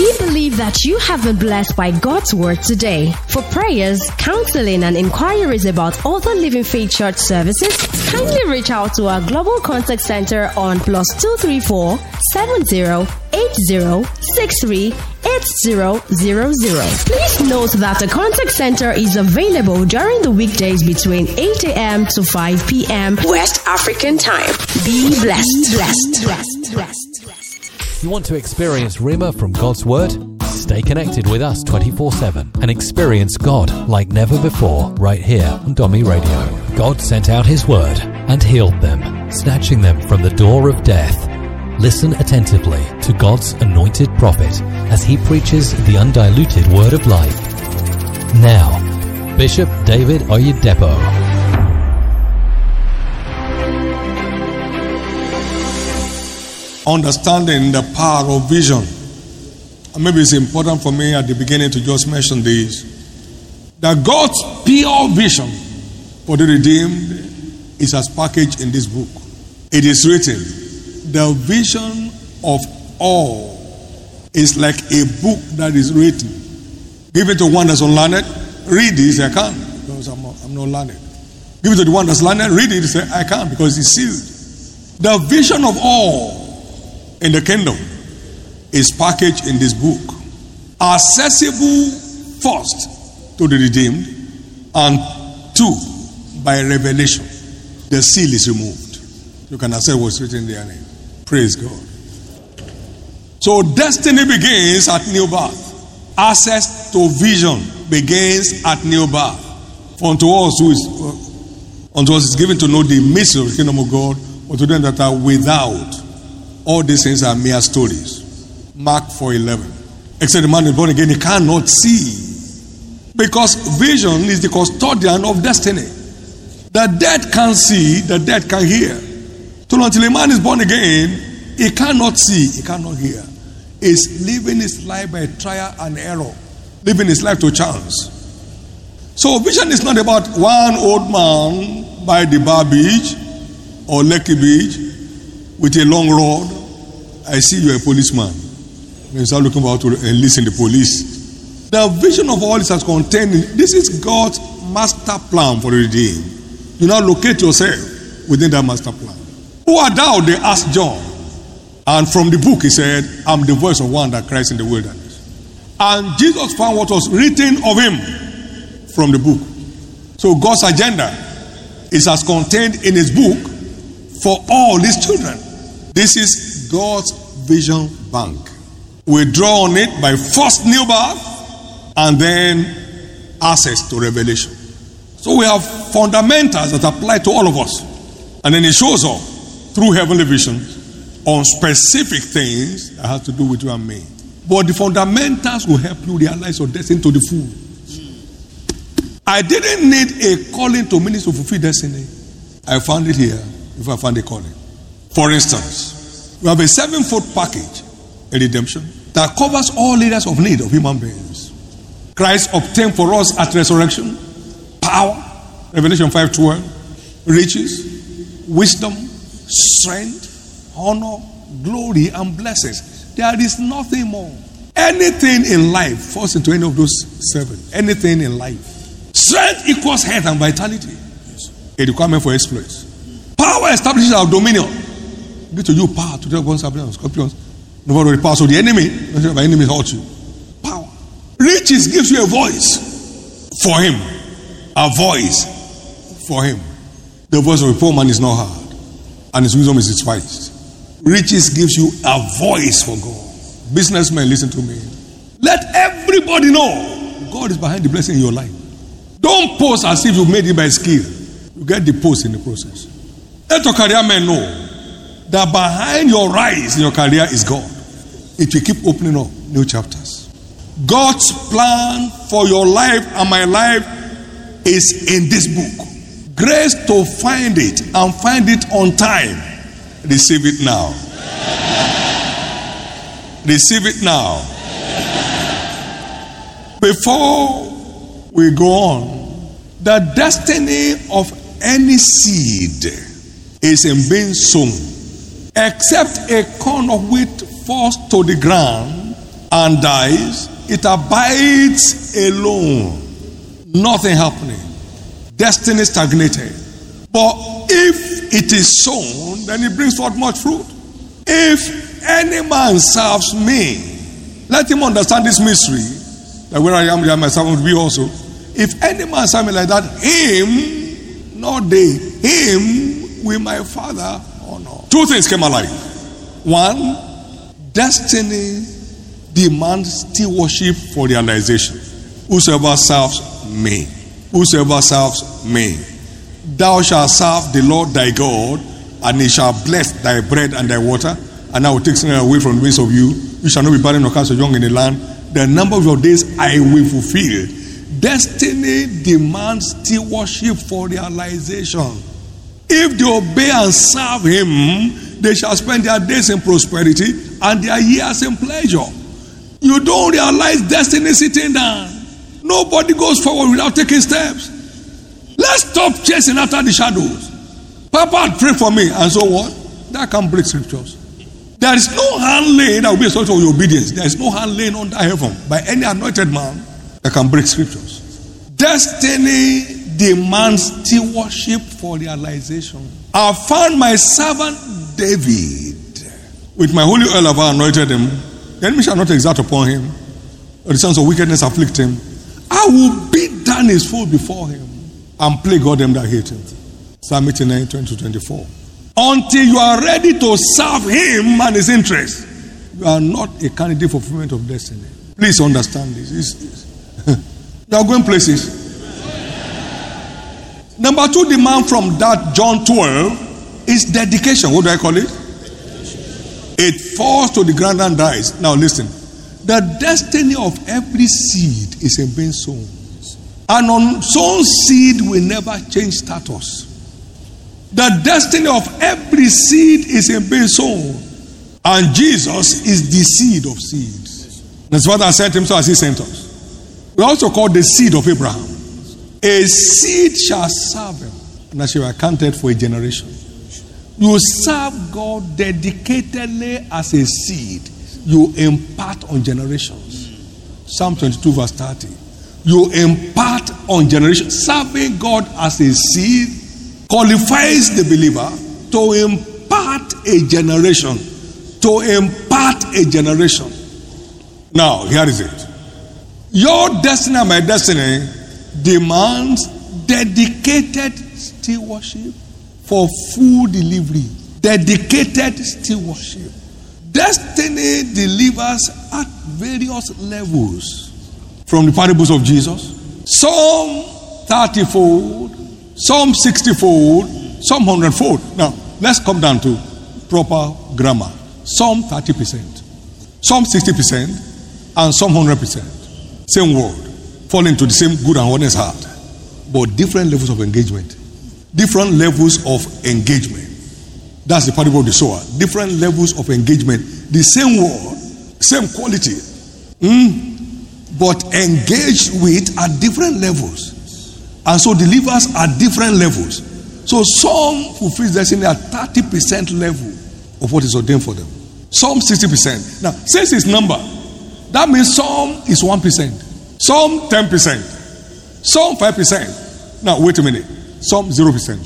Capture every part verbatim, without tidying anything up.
We believe that you have been blessed by God's word today. For prayers, counseling, and inquiries about other Living Faith Church services, kindly reach out to our Global Contact Center on plus two three four, seven zero eight zero six three eight zero zero zero. Please note that the contact center is available during the weekdays between eight a.m. to five p.m. West African time. Be blessed. Be blessed. Blessed. Blessed. You want to experience Rhema from God's Word? Stay connected with us twenty-four seven and experience God like never before right here on Domi Radio. God sent out His Word and healed them, snatching them from the door of death. Listen attentively to God's anointed prophet as he preaches the undiluted Word of life. Now, Bishop David Oyedepo. Understanding the power of vision. And maybe it's important for me at the beginning to just mention this. That God's pure vision for the redeemed is as packaged in this book. It is written, the vision of all is like a book that is written. Give it to one that's unlearned, read this, I can't, because I'm not, I'm not learned. Give it to the one that's learned, read it, say, I can't, because it's sealed. The vision of all in the kingdom is packaged in this book, accessible first to the redeemed, and two, by revelation. The seal is removed. You can access what's written in their name. Praise God. So destiny begins at new birth. Access to vision begins at new birth. For unto us who is uh, unto us is given to know the mystery of the kingdom of God, but to them that are without, all these things are mere stories. Mark four eleven. Except the man is born again, he cannot see. Because vision is the custodian of destiny. The dead can't see, the dead can hear. So until a man is born again, he cannot see, he cannot hear. He's living his life by trial and error. Living his life to chance. So vision is not about one old man by the bar beach or Lekki Beach with a long rod. I see you're a policeman. You start looking about to enlist in the police. The vision of all is as contained. This is God's master plan for the redeemed. You now locate yourself within that master plan. Who art thou? They asked John. And from the book he said, I'm the voice of one that cries in the wilderness. And Jesus found what was written of him from the book. So God's agenda is as contained in his book for all his children. This is God's vision bank. We draw on it by first new birth and then access to revelation. So we have fundamentals that apply to all of us. And then it shows up through heavenly vision on specific things that have to do with you and me. But the fundamentals will help you realize your destiny to the full. I didn't need a calling to minister to fulfill destiny. I found it here before I found a calling. For instance, we have a seven-fold package in redemption that covers all areas of need of human beings. Christ obtained for us at resurrection power, Revelation five twelve, riches, wisdom, strength, honor, glory, and blessings. There is nothing more. Anything in life falls into any of those seven. Anything in life. Strength equals health and vitality. Yes. A requirement for exploits. Power establishes our dominion. Give to you power to take upon serpents, scorpions. No matter the power of the enemy, no my enemy hurt you. Power. Riches gives you a voice for him. A voice for him. The voice of a poor man is not hard, and his wisdom is despised. Riches gives you a voice for God. Businessmen, listen to me. Let everybody know God is behind the blessing in your life. Don't pose as if you made it by skill. You get the post in the process. Let your career men know that behind your rise in your career is God. It will keep opening up new chapters. God's plan for your life and my life is in this book. Grace to find it and find it on time. Receive it now. Receive it now. Before we go on, the destiny of any seed is in being sown, except a corn of wheat falls to the ground and dies, it abides alone. Nothing happening. Destiny stagnated. But if it is sown, then it brings forth much fruit. If any man serves me, let him understand this mystery, that where I am, there my servant will be also. If any man serves me like that, him, not they, him will my Father honor. Two things came alive. One, destiny demands stewardship for realization. Whosoever serves me, whosoever serves me, thou shalt serve the Lord thy God, and he shall bless thy bread and thy water, and I will take something away from the midst of you. You shall not be barren nor cast young in the land. The number of your days I will fulfill. Destiny demands stewardship for realization. If they obey and serve him, they shall spend their days in prosperity and their years in pleasure. You don't realize destiny sitting down. Nobody goes forward without taking steps. Let's stop chasing after the shadows. Papa, pray for me, and so what? That can break scriptures. There is no hand laying that will be a sort of your obedience. There is no hand laying under heaven by any anointed man that can break scriptures. Destiny demands stewardship for realization. I found my servant David. With my holy oil have I anointed him. The enemy shall not exalt upon him, or the sons of wickedness afflict him. I will beat down his foe before him and plague all them that hate him. Psalm eighty-nine, twenty to twenty-four. Until you are ready to serve him and his interests, you are not a candidate for fulfillment of destiny. Please understand this. It's, it's, you are going places. Number two demand from that John twelve is dedication. What do I call it? It falls to the ground and dies. Now listen. The destiny of every seed is in being sown. An unsown seed will never change status. The destiny of every seed is in being sown. And Jesus is the seed of seeds. That's what I sent him, so as he sent us. We also call the seed of Abraham. A seed shall serve him, and that shall be accounted for a generation. You serve God dedicatedly as a seed. You impart on generations. Psalm twenty-two verse thirty. You impart on generations. Serving God as a seed qualifies the believer to impart a generation. To impart a generation. Now, here is it. Your destiny and my destiny demands dedicated stewardship for full delivery. Dedicated stewardship. Destiny delivers at various levels. From the parables of Jesus, some thirty-fold, some sixty-fold, some one hundred-fold. Now, let's come down to proper grammar. Some thirty percent, some sixty percent, and some one hundred percent. Same word, fall into the same good and honest heart, but different levels of engagement. Different levels of engagement. That's the parable of the sower. Different levels of engagement. The same word, same quality, mm, but engaged with at different levels. And so delivers at different levels. So some fulfill destiny at thirty percent level of what is ordained for them. Some sixty percent. Now, since it's number, that means some is one percent. Some ten percent. Some five percent. Now, wait a minute. Some zero percent.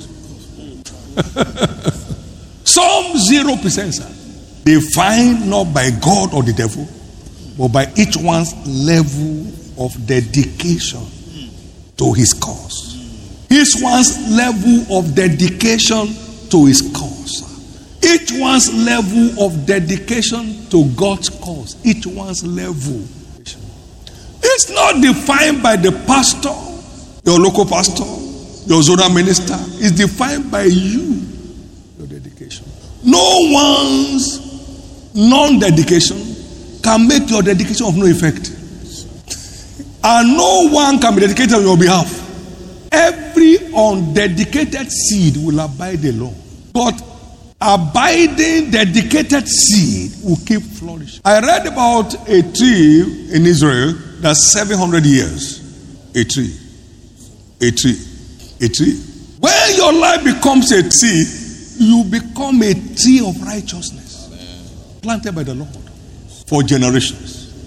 Some zero percent, sir. Defined not by God or the devil, but by each one's level of dedication to his cause. Each one's level of dedication to his cause. Each one's level of dedication to God's cause. Each one's level. It's not defined by the pastor, your local pastor, your zonal minister. It's defined by you, your dedication. No one's non-dedication can make your dedication of no effect. And no one can be dedicated on your behalf. Every undedicated seed will abide alone. But abiding, dedicated seed will keep flourishing. I read about a tree in Israel that's seven hundred years. A tree. A tree. A tree. When your life becomes a tree, you become a tree of righteousness. Planted by the Lord for generations.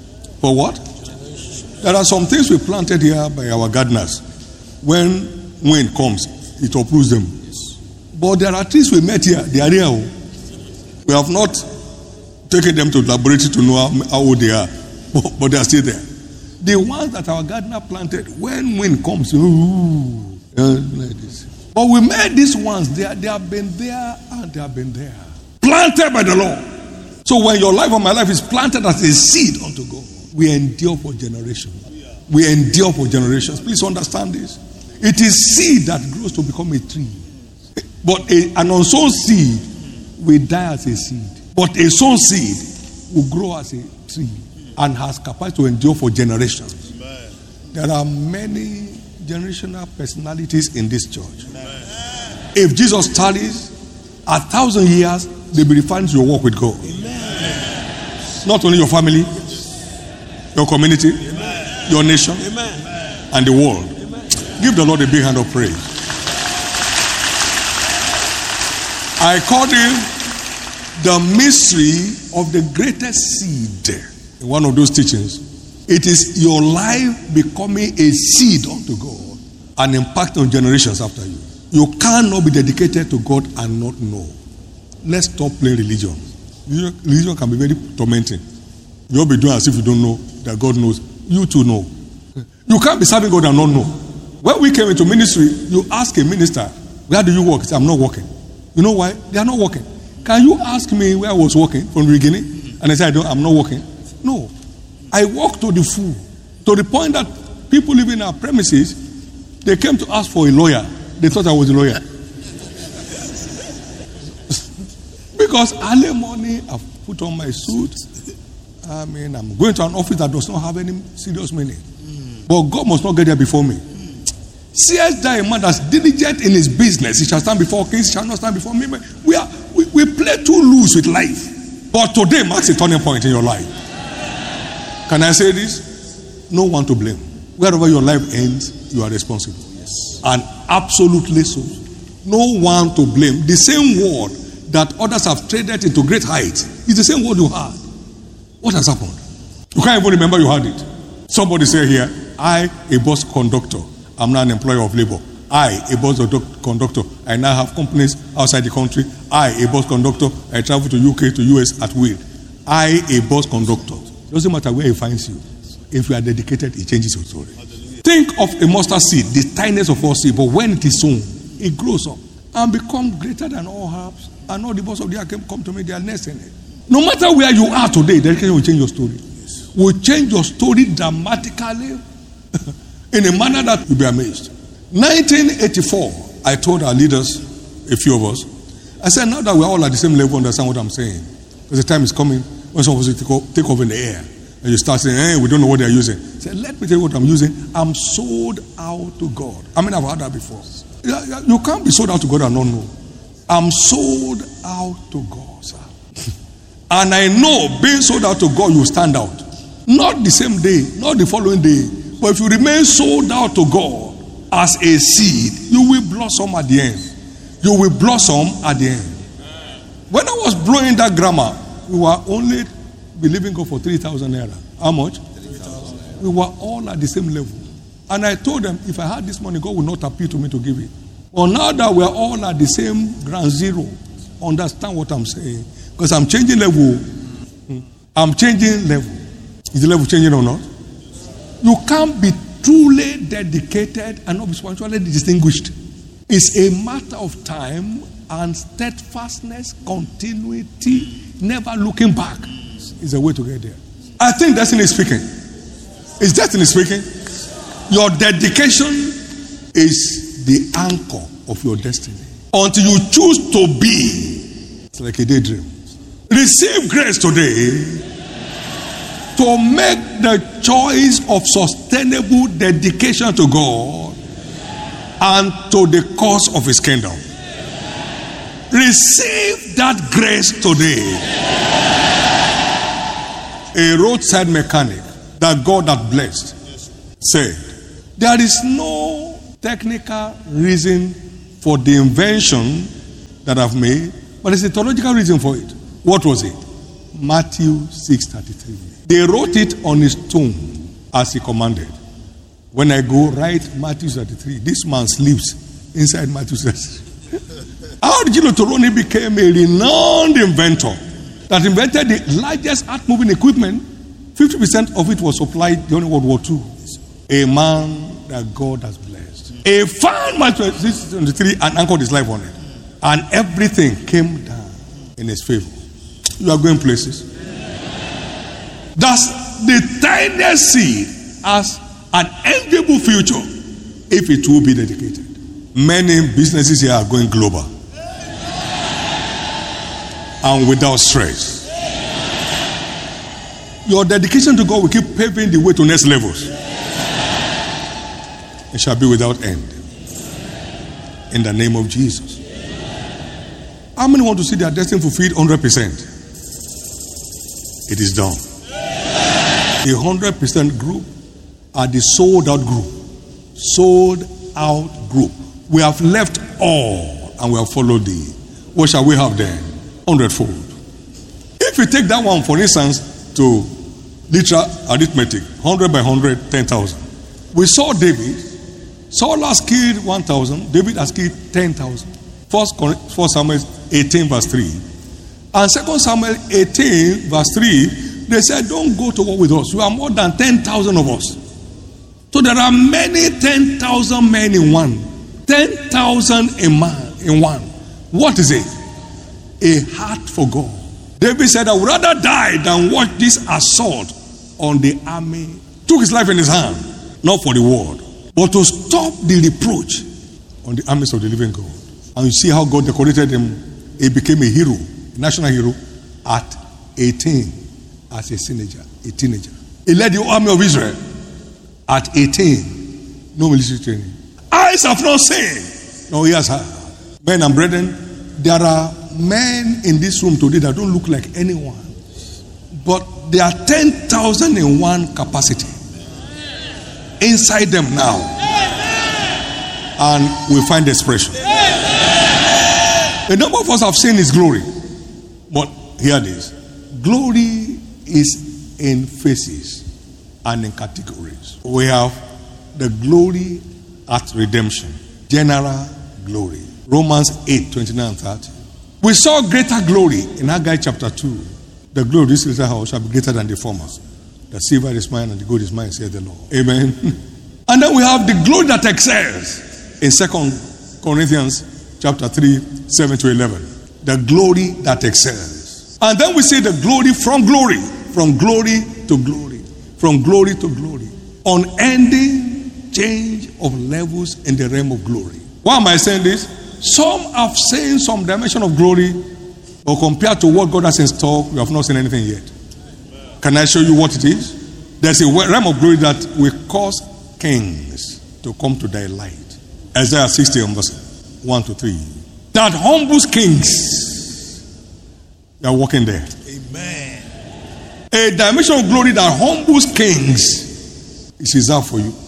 For what? There are some things we planted here by our gardeners. When wind comes, it uproots them. But there are trees we met here, they are here. We have not taken them to the laboratory to know how, how old they are, but, but they are still there. The ones that our gardener planted, when wind comes, ooh, like this. But we met these ones, they, are, they have been there and they have been there. Planted by the Lord. So when your life or my life is planted as a seed unto God, we endure for generations. We endure for generations. Please understand this. It is seed that grows to become a tree. But a, an unsown seed will die as a seed. But a sown seed will grow as a tree and has capacity to endure for generations. Amen. There are many generational personalities in this church. Amen. If Jesus tarries a thousand years, they will refine your walk with God. Amen. Not only your family, your community, Amen. Your nation, Amen. And the world. Amen. Give the Lord a big hand of praise. I call it the mystery of the greatest seed. In one of those teachings, it is your life becoming a seed unto God and impact on generations after you. You cannot be dedicated to God and not know. Let's stop playing religion. Religion can be very tormenting. You'll be doing as if you don't know that God knows. You too know. You can't be serving God and not know. When we came into ministry, you ask a minister, where do you work? He said, I'm not working. You know why? They are not working. Can you ask me where I was working from the beginning? And I said, I don't, I'm not working. No. I walked to the full. To the point that people living in our premises, they came to ask for a lawyer. They thought I was a lawyer. Because early morning, I've put on my suit. I mean, I'm going to an office that does not have any serious meaning. But God must not get there before me. Seest thou a man that's diligent in his business, he shall stand before kings, he shall not stand before me. We are we, we play too loose with life. But today marks a turning point in your life. Can I say this? No one to blame. Wherever your life ends, you are responsible. Yes. And absolutely so. No one to blame. The same word that others have traded into great heights is the same word you had. What has happened? You can't even remember you had it. Somebody say here, I, a bus conductor, I'm not an employer of labor. I, a bus conductor, I now have companies outside the country. I, a bus conductor, I travel to U K, to U S at will. I, a bus conductor. Doesn't matter where he finds you. If you are dedicated, it changes your story. Think of a mustard seed, the tiniest of all seed, but when it is sown, it grows up and becomes greater than all herbs. And all the birds of the air can come to me, they are nesting it. No matter where you are today, dedication will change your story. Will change your story dramatically in a manner that you'll be amazed. nineteen eighty-four, I told our leaders, a few of us, I said, now that we're all at the same level, understand what I'm saying. Because the time is coming when some of us take, take off in the air. And you start saying, hey, we don't know what they're using. I said, let me tell you what I'm using. I'm sold out to God. I mean, I've heard that before. You can't be sold out to God and not know. I'm sold out to God, sir. And I know being sold out to God, you stand out. Not the same day, not the following day. But if you remain sold out to God as a seed, you will blossom at the end. You will blossom at the end. When I was blowing that grammar, we were only believing God for three thousand naira. How much? three thousand. We were all at the same level. And I told them, if I had this money, God would not appeal to me to give it. But now that we're all at the same ground zero, understand what I'm saying. Because I'm changing level. I'm changing level. Is the level changing or not? You can't be truly dedicated and not be spiritually distinguished. It's a matter of time and steadfastness, continuity, never looking back is a way to get there. I think destiny is speaking. Is destiny speaking? Your dedication is the anchor of your destiny. Until you choose to be, it's like a daydream. Receive grace today to make the choice of sustainable dedication to God and to the cause of His kingdom. Receive that grace today. A roadside mechanic that God had blessed said, there is no technical reason for the invention that I've made, but it's a theological reason for it. What was it? Matthew six thirty-three. They wrote it on his tomb as he commanded. When I go, write Matthew thirty-three. This man sleeps inside Matthew thirty-three. How did you know Toroni became a renowned inventor that invented the largest earth-moving equipment? fifty percent of it was supplied during World War Two. A man that God has blessed. A found Matthew six twenty-three and anchored his life on it. And everything came down in his favor. You are going places. Thus, the tiniest seed has an enviable future if it will be dedicated. Many businesses here are going global and without stress. Your dedication to God will keep paving the way to next levels. It shall be without end. In the name of Jesus. How many want to see their destiny fulfilled one hundred percent? It is done. The one hundred percent group are the sold out group. Sold out group. We have left all and we have followed thee. What shall we have then? Hundredfold. If you take that one, for instance, to literal arithmetic, one hundred by one hundred, ten thousand. We saw David. Saul has killed one thousand. David has killed ten thousand. First, First Samuel eighteen verse three. And Second Samuel eighteen verse three, they said, don't go to war with us. You are more than ten thousand of us. So there are many ten thousand men in one. ten thousand a man in one. What is it? A heart for God. David said, I would rather die than watch this assault on the army. Took his life in his hand, not for the world, but to stop the reproach on the armies of the living God. And you see how God decorated him. He became a hero, a national hero, at eighteen as a teenager. A teenager. He led the army of Israel at eighteen. No military training. Eyes have not seen, no ears heard. Men and brethren, there are men in this room today that don't look like anyone, but there are ten thousand in one capacity inside them now, and we find expression. A number of us have seen his glory, but hear this: glory is in phases and in categories. We have the glory at redemption, general glory. Romans eight twenty-nine and thirty. We saw greater glory in Haggai chapter two. The glory of this little house shall be greater than the former. The silver is mine and the gold is mine, says the Lord. Amen. And then we have the glory that excels in Second Corinthians chapter three, seven to eleven. The glory that excels. And then we see the glory from glory, from glory to glory, from glory to glory. Unending change of levels in the realm of glory. Why am I saying this? Some have seen some dimension of glory, but compared to what God has in store, we have not seen anything yet. Can I show you what it is? There's a realm of glory that will cause kings to come to thy light. Isaiah sixty, verse one to three. That humbles kings. They are walking there. Amen. A dimension of glory that humbles kings is reserved for you.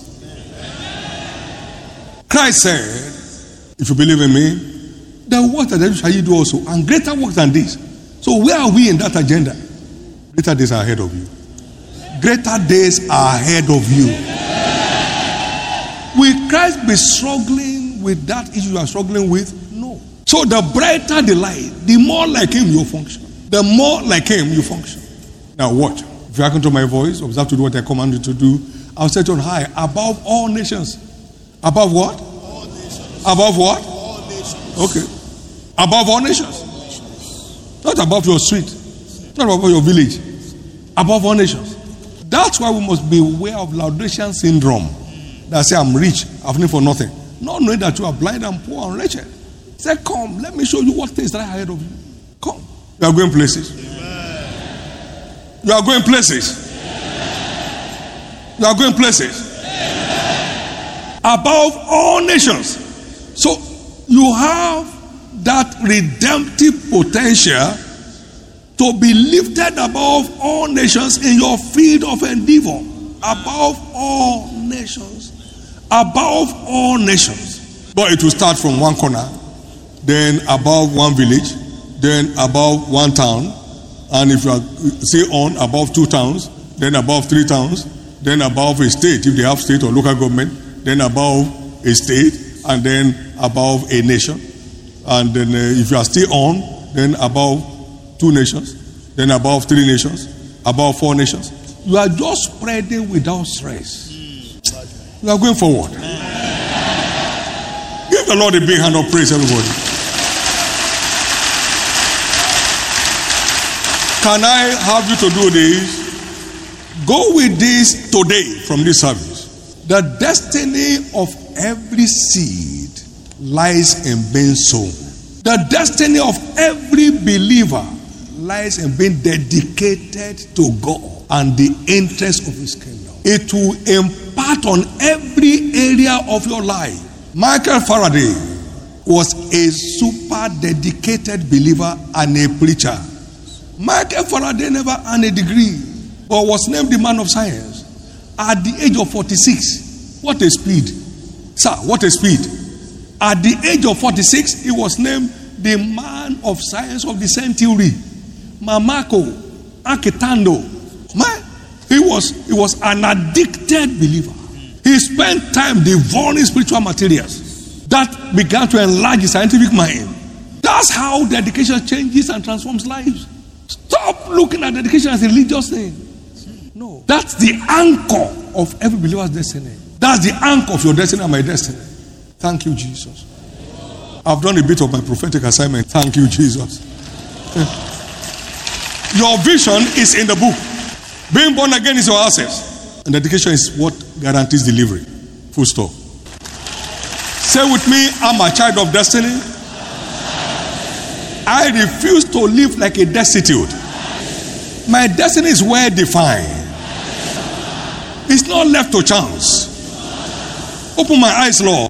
Christ said, if you believe in me, the work that I do shall you do also, and greater work than this. So where are we in that agenda? Greater days are ahead of you. Greater days are ahead of you. Will Christ be struggling with that issue you are struggling with? No. So the brighter the light, the more like him you function. The more like him you function. Now watch. If you hearken to my voice, observe to do what I command you to do. I'll set on high above all nations. Above what? All nations. Above what? All nations. Okay. Above all nations. Not above your street. Not above your village. Above all nations. That's why we must be aware of Laodicean syndrome. That say, I'm rich, I've need for nothing. Not knowing that you are blind and poor and wretched. Say, come, let me show you what things that are ahead of you. Come. You are going places. Amen. You are going places. Amen. You are going places. Amen. Above all nations. So you have that redemptive potential to be lifted above all nations in your field of endeavor. Above all nations. Above all nations. But it will start from one corner, then above one village, then above one town, And if you are, say, on above two towns, then above three towns, then above a state, if they have state or local government, then above a state, and then above a nation. And then uh, if you are still on, then above two nations, then above three nations, above four nations. You are just spreading without stress. You are going forward. Give the Lord a big hand of praise, everybody. Can I have you to do this? Go with this today from this service. The destiny of every seed lies in being sown. The destiny of every believer lies in being dedicated to God and the interest of His kingdom. It will impart on every area of your life. Michael Faraday was a super dedicated believer and a preacher. Michael Faraday never earned a degree, but was named the man of science at the age of forty-six. What a speed. Sir, what a speed. At the age of forty-six, he was named the man of science of the century. Mamako, Akitando. Man, he was, he was an addicted believer. He spent time devouring spiritual materials. That began to enlarge his scientific mind. That's how dedication changes and transforms lives. Stop looking at dedication as a religious thing. No. That's the anchor of every believer's destiny. That's the anchor of your destiny and my destiny. Thank you, Jesus. I've done a bit of my prophetic assignment. Thank you, Jesus. Your vision is in the book. Being born again is your access. And dedication is what guarantees delivery. Full stop. Say with me, I'm a child of destiny. I refuse to live like a destitute. My destiny is well defined. It's not left to chance. Open my eyes, Lord,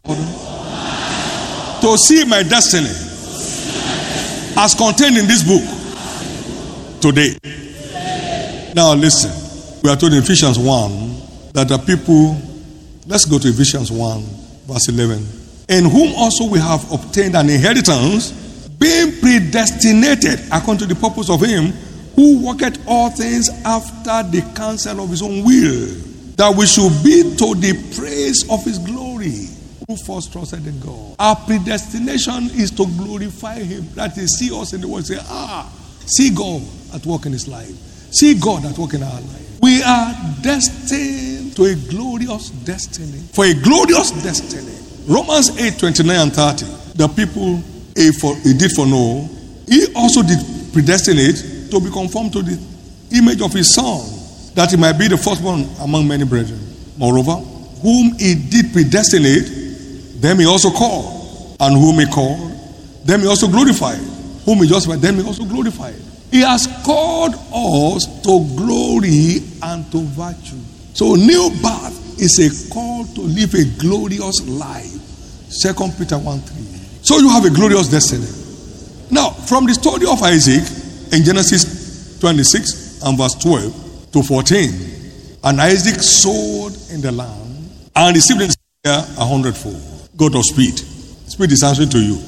to see my destiny as contained in this book today. Now listen. We are told in Ephesians one that the people, let's go to Ephesians one, verse eleven. In whom also we have obtained an inheritance, being predestinated according to the purpose of Him who worketh all things after the counsel of His own will, that we should be to the praise of His glory, who first trusted in God. Our predestination is to glorify Him. That is, see us in the world, say, ah, see God at work in His life. See God at work in our life. We are destined to a glorious destiny. For a glorious destiny. Romans eight, twenty-nine and thirty. The people he, for, he did foreknow, He also did predestinate to be conformed to the image of His Son, that He might be the firstborn among many brethren. Moreover, whom He did predestinate, them He also called. And whom He called, them He also glorified. Whom He justified, them He also glorified. He has called us to glory and to virtue. So new birth is a call to live a glorious life. Second Peter one three. So you have a glorious destiny. Now, from the story of Isaac in Genesis twenty-six and verse twelve to fourteen, and Isaac sowed in the land and received in a hundredfold. God of speed. Speed is answering to you.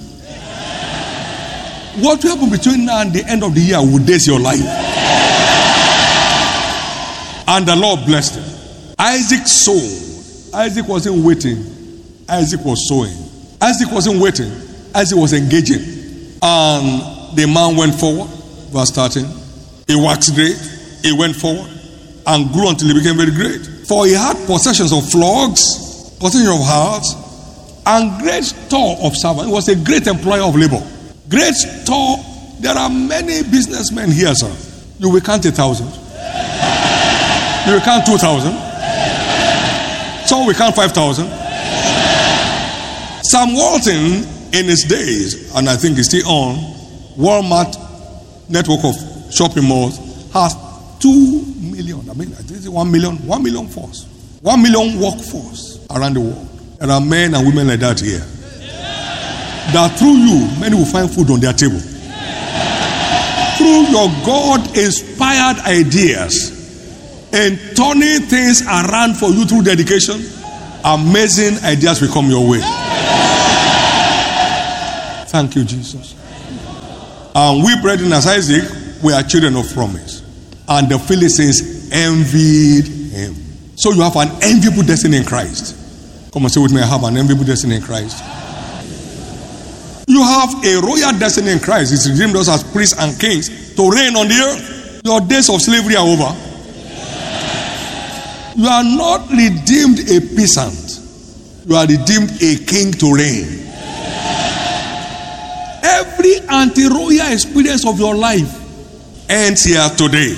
What will happen between now and the end of the year will days your life. And the Lord blessed him. Isaac sowed. Isaac wasn't waiting. Isaac was sowing. Isaac wasn't waiting. Isaac was engaging. And the man went forward. Verse thirteen. He waxed great. He went forward and grew until he became very great. For he had possessions of flocks, possessions of herds, and great store of servants. He was a great employer of labor. Great store. There are many businessmen here, sir. You will count a thousand. You will count two thousand. Some will count five thousand. Sam Walton, in his days, and I think he's still on, Walmart network of shopping malls, has two million. I mean, this is one million, one million force, one million workforce around the world. There are men and women like that here. That through you, many will find food on their table. Through your God-inspired ideas and turning things around for you through dedication, amazing ideas will come your way. Thank you, Jesus. And we, brethren, as Isaac, we are children of promise. And the Philistines envied him. So you have an enviable destiny in Christ. Come and say with me, I have an enviable destiny in Christ. You have a royal destiny in Christ. It's redeemed us as priests and kings to reign on the earth. Your days of slavery are over. You are not redeemed a peasant. You are redeemed a king to reign. Every anti-royal experience of your life ends here today.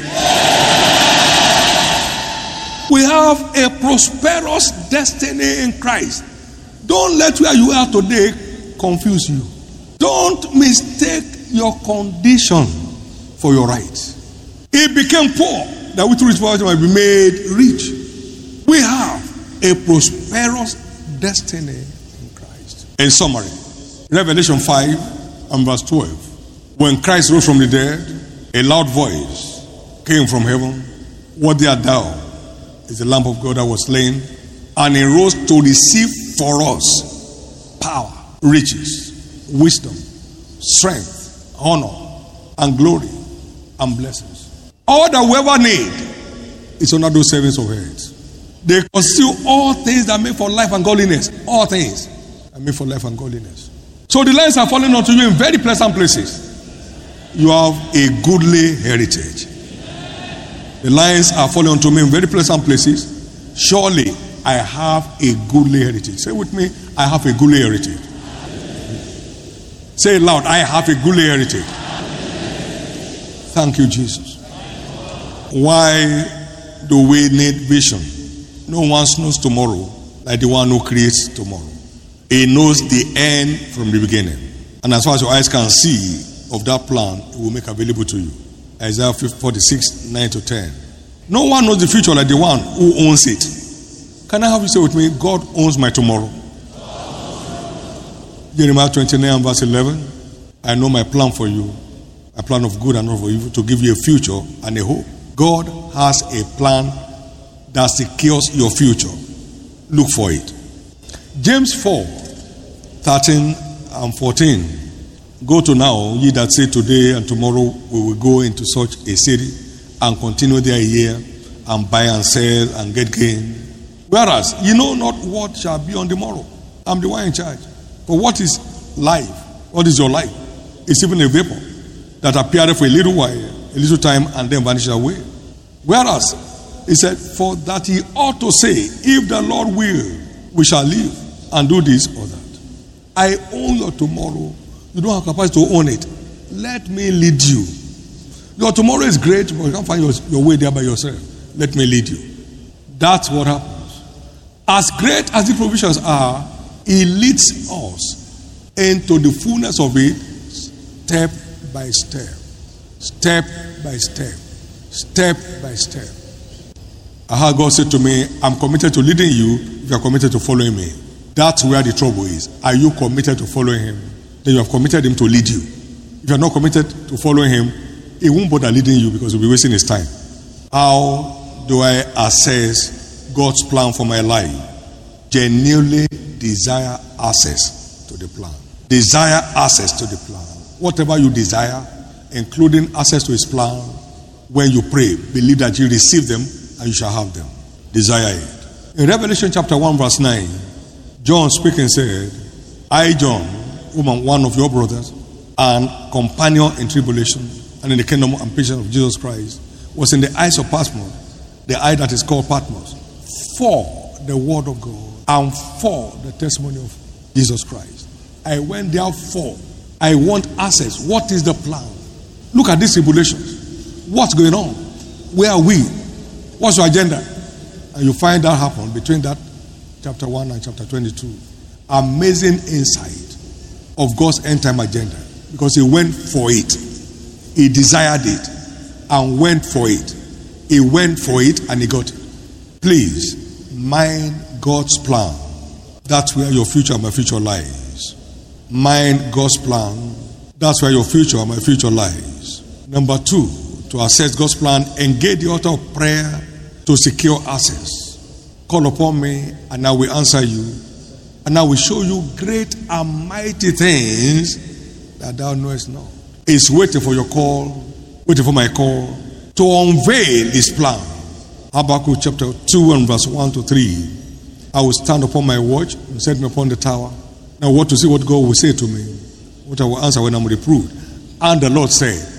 We have a prosperous destiny in Christ. Don't let where you are today confuse you. Don't mistake your condition for your right. He became poor that we through his poverty might be made rich. We have a prosperous destiny in Christ. In summary, Revelation five and verse twelve. When Christ rose from the dead, a loud voice came from heaven. Worthy art thou is the Lamb of God that was slain, and he rose to receive for us power, riches, wisdom, strength, honor, and glory, and blessings. All that we ever need is under those servants of heads. They conceal all things that make for life and godliness. All things that make for life and godliness. So the lines are falling onto you in very pleasant places. You have a goodly heritage. The lines are falling onto me in very pleasant places. Surely I have a goodly heritage. Say with me, I have a goodly heritage. Say it loud, I have a goodly heritage. Thank you, Jesus. Why do we need vision? No one knows tomorrow like the one who creates tomorrow. He knows the end from the beginning. And as far as your eyes can see of that plan, it will make available to you. Isaiah forty-six, nine to ten. No one knows the future like the one who owns it. Can I have you say with me, God owns my tomorrow? Jeremiah twenty-nine, verse eleven. I know my plan for you, a plan of good and not for evil, to give you a future and a hope. God has a plan that secures your future. Look for it. James four, thirteen and fourteen. Go to now, ye that say today and tomorrow we will go into such a city and continue there a year and buy and sell and get gain. Whereas ye know not what shall be on the morrow. I'm the one in charge. But what is life? What is your life? It's even a vapor that appeareth for a little while, a little time, and then vanishes away. Whereas he said, for that he ought to say, if the Lord will, we shall live and do this or that. I own your tomorrow. You don't have capacity to own it. Let me lead you. Your tomorrow is great, but you can't find your, your way there by yourself. Let me lead you. That's what happens. As great as the provisions are, he leads us into the fullness of it step by step. Step by step. Step by step. I heard God say to me, I'm committed to leading you if you are committed to following me. That's where the trouble is. Are you committed to following him? Then you have committed him to lead you. If you are not committed to following him, he won't bother leading you because he'll be wasting his time. How do I assess God's plan for my life? Genuinely desire access to the plan. Desire access to the plan. Whatever you desire, including access to his plan, when you pray, believe that you receive them and you shall have them. Desire it. In Revelation chapter one verse nine, John speaking said, I, John, woman, one of your brothers, and companion in tribulation and in the kingdom and patience of Jesus Christ, was in the eyes of Patmos, the eye that is called Patmos, for the word of God and for the testimony of Jesus Christ. I went there for, I want access. What is the plan? Look at these tribulations. What's going on? Where are we? What's your agenda? And you find that happen between that chapter one and chapter twenty-two. Amazing insight of God's end time agenda. Because he went for it. He desired it and went for it. He went for it and he got it. Please, mind God's plan. That's where your future and my future lies. Mind God's plan. That's where your future and my future lies. Number two, to assess God's plan, engage the altar of prayer to secure access. Call upon me and I will answer you. And I will show you great and mighty things that thou knowest not. It's waiting for your call, waiting for my call to unveil his plan. Habakkuk chapter two and verse one to three. I will stand upon my watch and set me upon the tower. Now what to see what God will say to me, what I will answer when I'm reproved. And the Lord said,